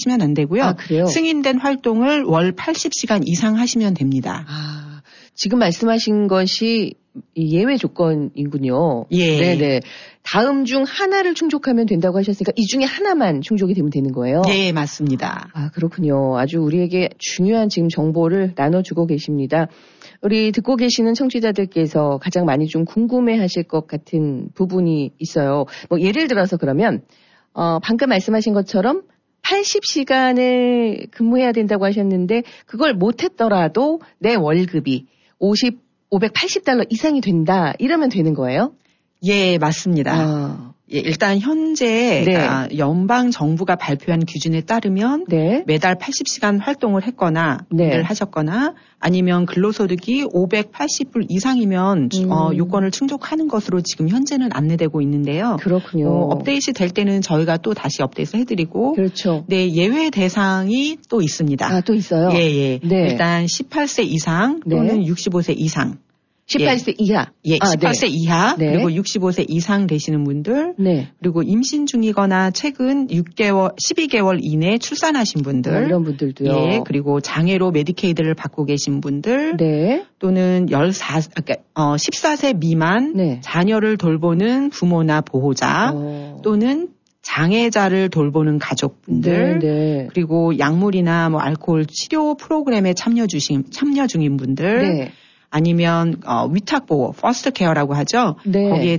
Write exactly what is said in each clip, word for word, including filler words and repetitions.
하시면 안 되고요. 아, 그래요? 승인된 활동을 월 팔십 시간 이상 하시면 됩니다. 아, 지금 말씀하신 것이 예외 조건이군요. 예. 네네. 다음 중 하나를 충족하면 된다고 하셨으니까 이 중에 하나만 충족이 되면 되는 거예요? 네, 맞습니다. 아, 그렇군요. 아주 우리에게 중요한 지금 정보를 나눠주고 계십니다. 우리 듣고 계시는 청취자들께서 가장 많이 좀 궁금해 하실 것 같은 부분이 있어요. 뭐 예를 들어서 그러면, 어, 방금 말씀하신 것처럼 팔십 시간을 근무해야 된다고 하셨는데 그걸 못했더라도 내 월급이 오십, 오백팔십 달러 이상이 된다. 이러면 되는 거예요? 예, 맞습니다. 아. 예, 일단 현재 네. 아, 연방 정부가 발표한 기준에 따르면 네. 매달 팔십 시간 활동을 했거나 네. 일을 하셨거나 아니면 근로소득이 오백팔십 불 이상이면 음. 어, 요건을 충족하는 것으로 지금 현재는 안내되고 있는데요. 그렇군요. 어, 업데이트 될 때는 저희가 또 다시 업데이트 해드리고 그렇죠. 네, 예외 대상이 또 있습니다. 아, 또 있어요? 예, 예. 네. 일단 십팔 세 이상 또는 네. 육십오 세 이상. 십팔 세 이하. 예, 아, 십팔 세 네. 이하 네. 그리고 육십오 세 이상 되시는 분들 네. 그리고 임신 중이거나 최근 육 개월, 십이 개월 이내 출산하신 분들 아, 이런 분들도요. 예, 그리고 장애로 메디케이드를 받고 계신 분들 네. 또는 십사, 그러니까 어, 십사 세 미만 네. 자녀를 돌보는 부모나 보호자 어. 또는 장애자를 돌보는 가족분들 네, 네. 그리고 약물이나 뭐 알코올 치료 프로그램에 참여 주신 참여 중인 분들 네. 아니면 어, 위탁보호, 퍼스트 케어라고 하죠. 네. 거기에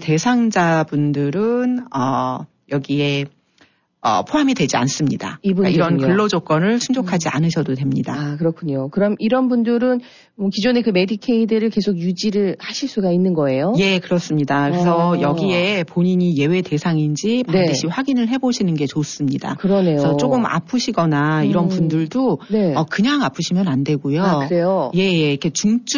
대상자분들은 어, 여기에 어, 포함이 되지 않습니다. 그러니까 이런 근로 조건을 충족하지 음. 않으셔도 됩니다. 아, 그렇군요. 그럼 이런 분들은 뭐 기존의 그 메디케이드를 계속 유지를 하실 수가 있는 거예요? 예, 그렇습니다. 그래서 어. 여기에 본인이 예외 대상인지 반드시 네. 확인을 해보시는 게 좋습니다. 그러네요. 그래서 조금 아프시거나 이런 음. 분들도 네. 어, 그냥 아프시면 안 되고요. 아, 그래요? 예, 예, 이렇게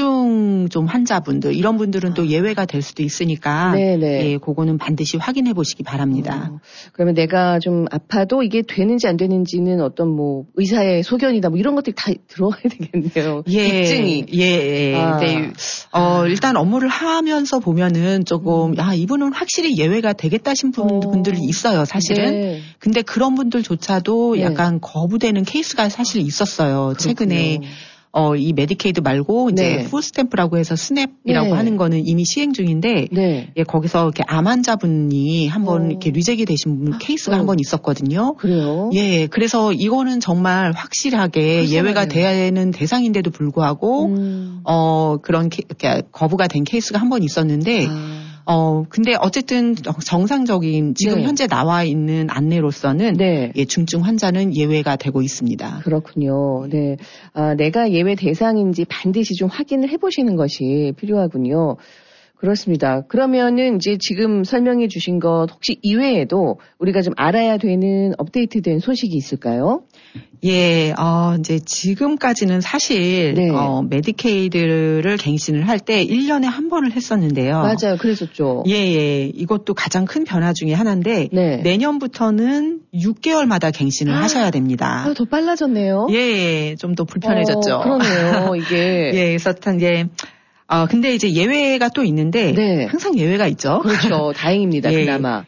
중증 좀 환자분들 이런 분들은 아. 또 예외가 될 수도 있으니까 네네. 예, 그거는 반드시 확인해 보시기 바랍니다. 어. 그러면 내가 좀 아파도 이게 되는지 안 되는지는 어떤 뭐 의사의 소견이다 뭐 이런 것들이 다 들어가야 되겠네요. 예, 입증이. 예, 예. 아. 네. 어, 일단 업무를 하면서 보면은 조금, 음. 아, 이분은 확실히 예외가 되겠다 싶은 어. 분들이 있어요, 사실은. 네. 근데 그런 분들조차도 네. 약간 거부되는 케이스가 사실 있었어요. 그렇군요. 최근에. 어, 이 메디케이드 말고 이제 네. 푸드스탬프라고 해서 스냅이라고 네. 하는 거는 이미 시행 중인데 네. 예, 거기서 이렇게 암 환자분이 한번 어. 이렇게 리젝이 되신 분 케이스가 어. 한 번 있었거든요. 그래요? 예, 그래서 이거는 정말 확실하게 그렇잖아요. 예외가 되는 대상인데도 불구하고 음. 어, 그런 케, 거부가 된 케이스가 한 번 있었는데 아. 어, 근데 어쨌든 정상적인 지금 네. 현재 나와 있는 안내로서는 네. 예, 중증 환자는 예외가 되고 있습니다. 그렇군요. 네. 아, 내가 예외 대상인지 반드시 좀 확인을 해보시는 것이 필요하군요. 그렇습니다. 그러면은 이제 지금 설명해 주신 것 혹시 이외에도 우리가 좀 알아야 되는 업데이트된 소식이 있을까요? 예, 어, 이제 지금까지는 사실, 네. 어, 메디케이드를 갱신을 할 때 일 년에 한 번을 했었는데요. 맞아요. 그랬었죠. 예, 예. 이것도 가장 큰 변화 중에 하나인데, 네. 내년부터는 육 개월마다 갱신을 아, 하셔야 됩니다. 아, 더 빨라졌네요. 예, 예. 좀 더 불편해졌죠. 어, 그러네요, 이게. 예, 그래서 이제, 아, 근데 이제 예외가 또 있는데, 네. 항상 예외가 있죠. 그렇죠. 다행입니다, 예, 그나마.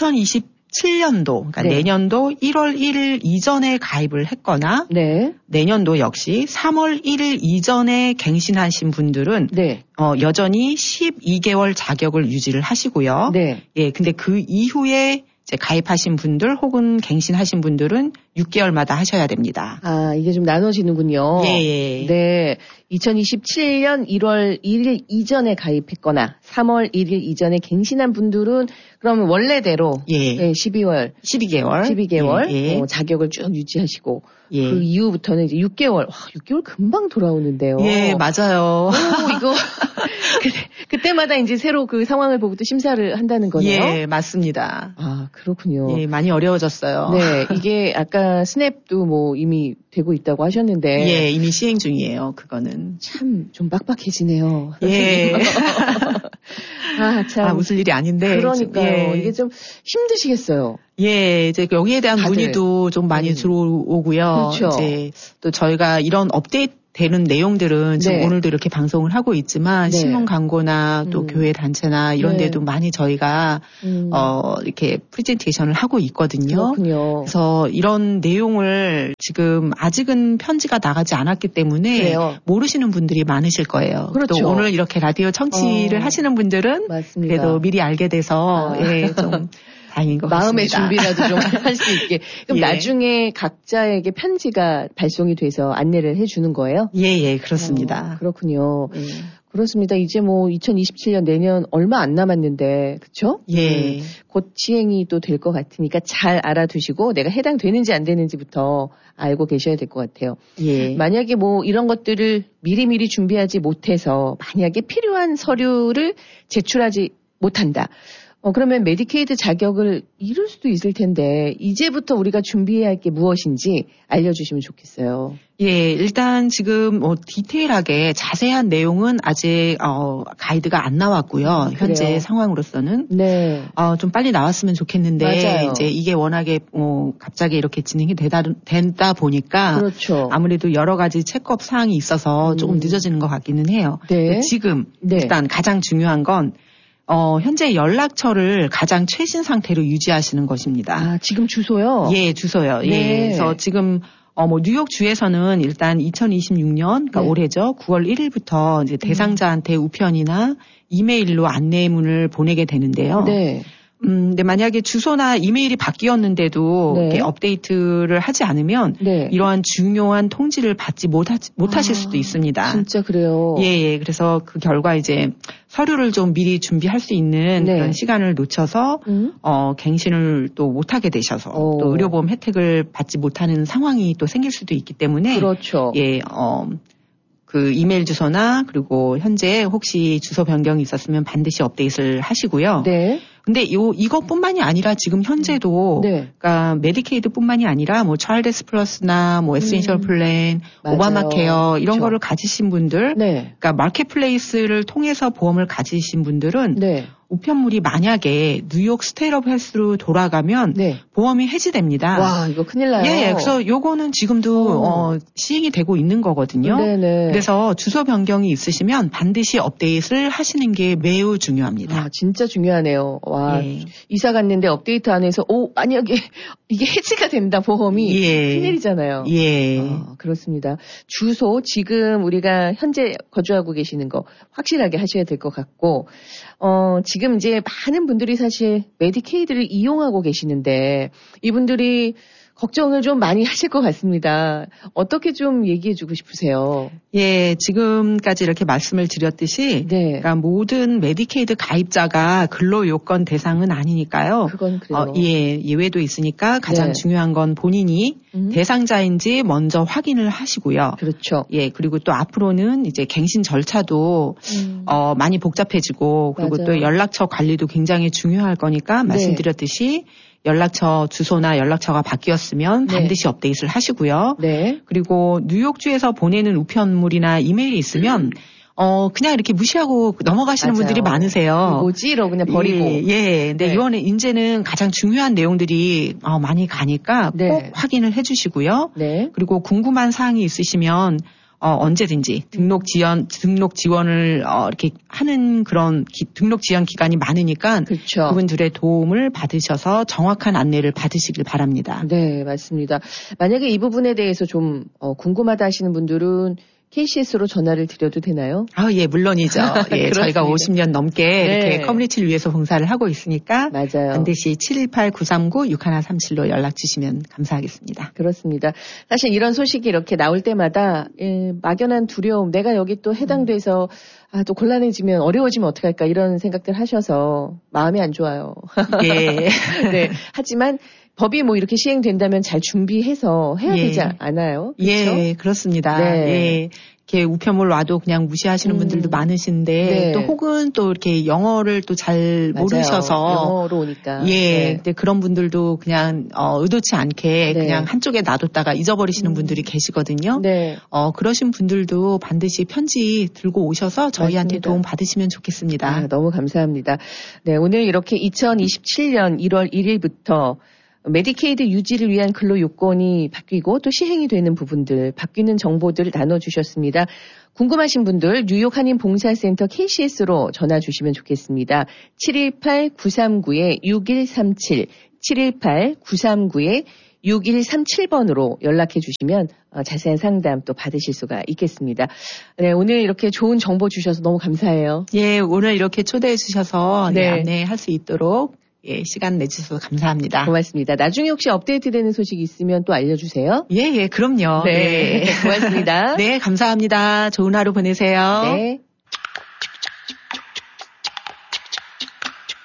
이천이십칠 년도, 그러니까 네. 내년도 일월 일일 이전에 가입을 했거나, 네. 내년도 역시 삼월 일일 이전에 갱신하신 분들은, 네. 어, 여전히 십이 개월 자격을 유지를 하시고요. 네. 예, 근데 그 이후에 이제 가입하신 분들 혹은 갱신하신 분들은 육 개월마다 하셔야 됩니다. 아, 이게 좀 나눠지는군요. 예, 예. 네. 이천이십칠 년 일월 일일 이전에 가입했거나 삼월 일일 이전에 갱신한 분들은 그러면 원래대로 예. 네, 십이월 십이 개월 십이 개월 예, 예. 어, 자격을 쭉 유지하시고 예. 그 이후부터는 이제 육 개월. 와, 육 개월 금방 돌아오는데요. 예, 맞아요. 오, 이거 그때, 그때마다 이제 새로 그 상황을 보고 또 심사를 한다는 거네요. 예, 맞습니다. 아, 그렇군요. 예, 많이 어려워졌어요. 네, 이게 아까 스냅도 뭐 이미 되고 있다고 하셨는데 예, 이미 시행 중이에요. 그거는 참 좀 빡빡해지네요. 예. 아, 참. 아, 웃을 일이 아닌데. 그러니까요. 예. 이게 좀 힘드시겠어요. 예, 이제 여기에 대한 다들. 문의도 좀 많이 음. 들어오고요. 그렇죠. 이제 또 저희가 이런 업데이트 되는 내용들은 지금 네. 오늘도 이렇게 방송을 하고 있지만 네. 신문 광고나 또 음. 교회 단체나 이런 데도 네. 많이 저희가 음. 어 이렇게 프레젠테이션을 하고 있거든요. 그렇군요. 그래서 이런 내용을 지금 아직은 편지가 나가지 않았기 때문에 그래요. 모르시는 분들이 많으실 거예요. 그렇죠. 또 오늘 이렇게 라디오 청취를 어. 하시는 분들은 맞습니다. 그래도 미리 알게 돼서 아. 예, 좀 다행인 것 마음의 같습니다. 준비라도 좀 할 수 있게. 그럼 예. 나중에 각자에게 편지가 발송이 돼서 안내를 해주는 거예요? 예, 예, 그렇습니다. 어, 그렇군요. 예. 그렇습니다. 이제 뭐 이천이십칠 년 내년 얼마 안 남았는데, 그쵸? 예. 음, 곧 시행이 또 될 것 같으니까 잘 알아두시고 내가 해당되는지 안 되는지부터 알고 계셔야 될 것 같아요. 예. 만약에 뭐 이런 것들을 미리미리 준비하지 못해서 만약에 필요한 서류를 제출하지 못한다. 어, 그러면 메디케이드 자격을 잃을 수도 있을 텐데 이제부터 우리가 준비해야 할 게 무엇인지 알려주시면 좋겠어요. 예, 일단 지금 뭐 디테일하게 자세한 내용은 아직 어, 가이드가 안 나왔고요. 음, 현재 상황으로서는 네. 어, 좀 빨리 나왔으면 좋겠는데 맞아요. 이제 이게 워낙에 어, 갑자기 이렇게 진행이 되다 된다 보니까 그렇죠. 아무래도 여러 가지 체크업 사항이 있어서 음. 조금 늦어지는 것 같기는 해요. 네. 지금 네. 일단 가장 중요한 건 어, 현재 연락처를 가장 최신 상태로 유지하시는 것입니다. 아, 지금 주소요? 예, 주소요. 네. 예. 그래서 지금 어, 뭐, 뉴욕 주에서는 일단 이천이십육 년, 그러니까 네. 올해죠. 구월 일일부터 이제 대상자한테 우편이나 이메일로 안내문을 보내게 되는데요. 네. 음, 근데 만약에 주소나 이메일이 바뀌었는데도 네. 이렇게 업데이트를 하지 않으면 네. 이러한 중요한 통지를 받지 못하, 못하실 아, 수도 있습니다. 진짜 그래요? 예, 예. 그래서 그 결과 이제 서류를 좀 미리 준비할 수 있는 네. 그런 시간을 놓쳐서 음? 어, 갱신을 또 못하게 되셔서 오. 또 의료보험 혜택을 받지 못하는 상황이 또 생길 수도 있기 때문에 그렇죠. 예, 어, 그 이메일 주소나 그리고 현재 혹시 주소 변경이 있었으면 반드시 업데이트를 하시고요. 네. 근데 요 이것뿐만이 아니라 지금 현재도 네. 그러니까 메디케이드뿐만이 아니라 뭐 차일드스 플러스나 뭐 에센셜 음. 플랜, 맞아요. 오바마 케어 이런 그렇죠. 거를 가지신 분들, 네. 그러니까 마켓플레이스를 통해서 보험을 가지신 분들은 네. 우편물이 만약에 뉴욕 스테이트 헬스로 돌아가면 네. 보험이 해지됩니다. 와, 이거 큰일 나요. 예, 그래서 요거는 지금도 어. 어, 시행이 되고 있는 거거든요. 네네. 그래서 주소 변경이 있으시면 반드시 업데이트를 하시는 게 매우 중요합니다. 아, 진짜 중요하네요. 와, 예. 이사 갔는데 업데이트 안 해서 오, 만약에 이게 해지가 된다 보험이 예. 큰일이잖아요. 예. 아, 그렇습니다. 주소 지금 우리가 현재 거주하고 계시는 거 확실하게 하셔야 될 것 같고 어, 지금 이제 많은 분들이 사실 메디케이드를 이용하고 계시는데 이분들이 걱정을 좀 많이 하실 것 같습니다. 어떻게 좀 얘기해 주고 싶으세요? 예, 지금까지 이렇게 말씀을 드렸듯이 네. 그러니까 모든 메디케이드 가입자가 근로 요건 대상은 아니니까요. 그건 그래요. 어, 예, 예외도 있으니까 가장 네. 중요한 건 본인이 음. 대상자인지 먼저 확인을 하시고요. 그렇죠. 예, 그리고 또 앞으로는 이제 갱신 절차도 음. 어, 많이 복잡해지고 그리고 맞아요. 또 연락처 관리도 굉장히 중요할 거니까 네. 말씀드렸듯이 연락처 주소나 연락처가 바뀌었으면 네. 반드시 업데이트를 하시고요. 네. 그리고 뉴욕주에서 보내는 우편물이나 이메일이 있으면 어 그냥 이렇게 무시하고 넘어가시는 맞아요. 분들이 많으세요. 뭐지? 이러고 그냥 버리고. 예, 예. 근데 네. 이번에 이제는 가장 중요한 내용들이 어, 많이 가니까 꼭 네. 확인을 해주시고요. 네. 그리고 궁금한 사항이 있으시면 어, 언제든지 등록 지원, 등록 지원을, 어, 이렇게 하는 그런 기, 등록 지원 기관이 많으니까. 그렇죠. 그분들의 도움을 받으셔서 정확한 안내를 받으시길 바랍니다. 네, 맞습니다. 만약에 이 부분에 대해서 좀, 어, 궁금하다 하시는 분들은 케이씨에스로 전화를 드려도 되나요? 아, 예, 물론이죠. 예, 저희가 오십 년 넘게 네. 이렇게 커뮤니티를 위해서 봉사를 하고 있으니까. 맞아요. 반드시 칠일팔 구삼구 육일삼칠로 연락 주시면 감사하겠습니다. 그렇습니다. 사실 이런 소식이 이렇게 나올 때마다 예, 막연한 두려움, 내가 여기 또 해당돼서 아, 또 곤란해지면 어려워지면 어떡할까 이런 생각들 하셔서 마음이 안 좋아요. 예. 네. 하지만 법이 뭐 이렇게 시행된다면 잘 준비해서 해야 예. 되지 않아요? 그렇죠? 예, 그렇습니다. 네. 예. 이렇게 우편물 와도 그냥 무시하시는 음. 분들도 많으신데 네. 또 혹은 또 이렇게 영어를 또 잘 맞아요. 모르셔서 영어로 오니까. 예, 네. 근데 그런 분들도 그냥 어, 의도치 않게 네. 그냥 한쪽에 놔뒀다가 잊어버리시는 음. 분들이 계시거든요. 네. 어, 그러신 분들도 반드시 편지 들고 오셔서 저희한테 맞습니다. 도움 받으시면 좋겠습니다. 아, 너무 감사합니다. 네, 오늘 이렇게 이천이십칠 년 일월 일일부터 메디케이드 유지를 위한 근로 요건이 바뀌고 또 시행이 되는 부분들, 바뀌는 정보들을 나눠주셨습니다. 궁금하신 분들 뉴욕 한인봉사센터 케이씨에스로 전화 주시면 좋겠습니다. 칠일팔 구삼구 육일삼칠, 칠일팔 구삼구 육일삼칠 번으로 연락해 주시면 자세한 상담 또 받으실 수가 있겠습니다. 네, 오늘 이렇게 좋은 정보 주셔서 너무 감사해요. 예, 오늘 이렇게 초대해 주셔서 네. 네, 안내할 수 있도록 예, 시간 내주셔서 감사합니다. 고맙습니다. 나중에 혹시 업데이트되는 소식 있으면 또 알려주세요. 예, 예, 그럼요. 네, 네. 고맙습니다. 네, 감사합니다. 좋은 하루 보내세요. 네.